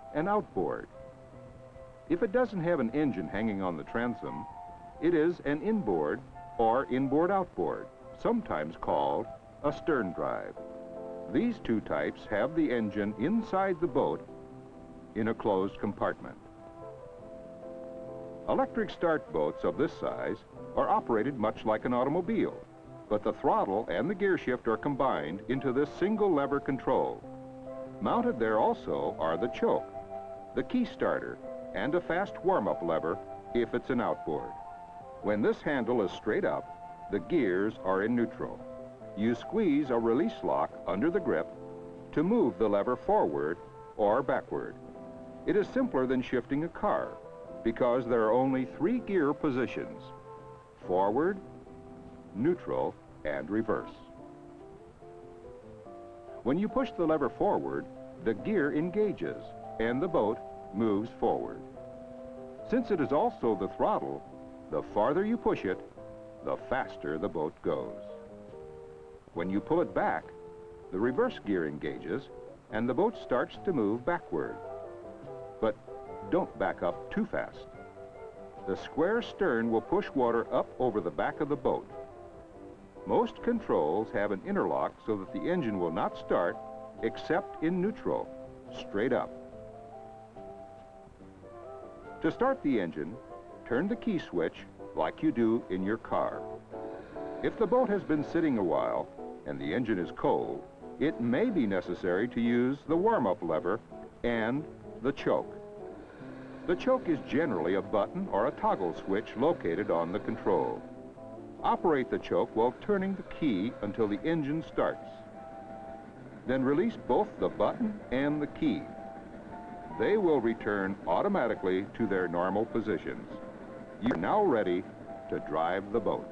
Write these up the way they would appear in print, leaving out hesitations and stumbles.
an outboard. If it doesn't have an engine hanging on the transom, it is an inboard or inboard-outboard, sometimes called a stern drive. These two types have the engine inside the boat in a closed compartment. Electric start boats of this size are operated much like an automobile, but the throttle and the gear shift are combined into this single lever control. Mounted there also are the choke, the key starter, and a fast warm-up lever if it's an outboard. When this handle is straight up, the gears are in neutral. You squeeze a release lock under the grip to move the lever forward or backward. It is simpler than shifting a car because there are only 3 gear positions: forward, neutral, and reverse. When you push the lever forward, the gear engages and the boat moves forward. Since it is also the throttle, the farther you push it, the faster the boat goes. When you pull it back, the reverse gear engages and the boat starts to move backward. But don't back up too fast. The square stern will push water up over the back of the boat. Most controls have an interlock so that the engine will not start except in neutral, straight up. To start the engine, turn the key switch like you do in your car. If the boat has been sitting a while and the engine is cold, it may be necessary to use the warm-up lever and the choke. The choke is generally a button or a toggle switch located on the control. Operate the choke while turning the key until the engine starts. Then release both the button and the key. They will return automatically to their normal positions. You're now ready to drive the boat.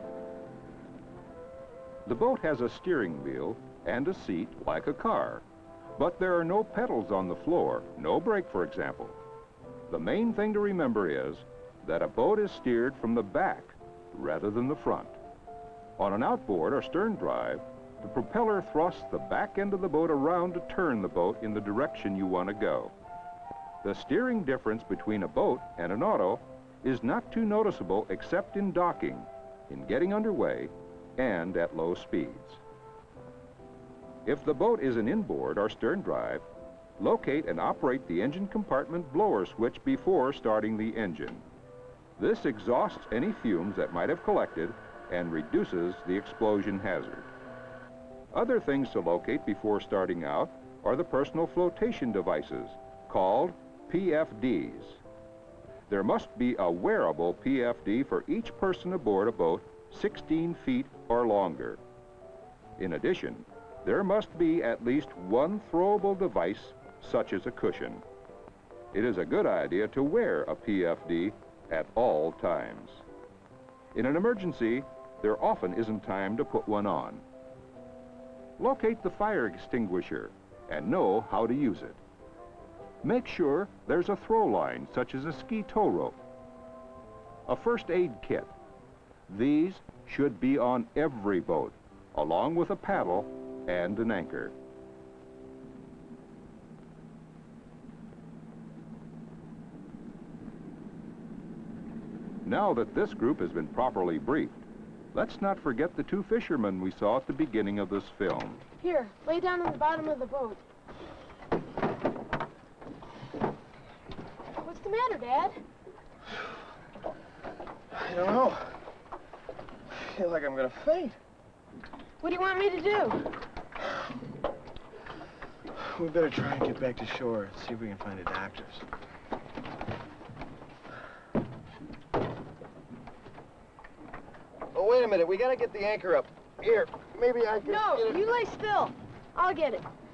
The boat has a steering wheel and a seat like a car, but there are no pedals on the floor, no brake, for example. The main thing to remember is that a boat is steered from the back rather than the front. On an outboard or stern drive, the propeller thrusts the back end of the boat around to turn the boat in the direction you want to go. The steering difference between a boat and an auto is not too noticeable except in docking, in getting underway, and at low speeds. If the boat is an inboard or stern drive, locate and operate the engine compartment blower switch before starting the engine. This exhausts any fumes that might have collected and reduces the explosion hazard. Other things to locate before starting out are the personal flotation devices, called PFDs. There must be a wearable PFD for each person aboard a boat 16 feet or longer. In addition, there must be at least one throwable device, such as a cushion. It is a good idea to wear a PFD at all times. In an emergency, there often isn't time to put one on. Locate the fire extinguisher and know how to use it. Make sure there's a throw line, such as a ski tow rope. A first aid kit. These should be on every boat, along with a paddle and an anchor. Now that this group has been properly briefed, let's not forget the 2 fishermen we saw at the beginning of this film. Here, lay down on the bottom of the boat. What's the matter, Dad? I don't know. I feel like I'm gonna faint. What do you want me to do? We better try and get back to shore and see if we can find a doctor's. Oh, wait a minute. We gotta get the anchor up. Here, maybe I can... No, you lay still. I'll get it.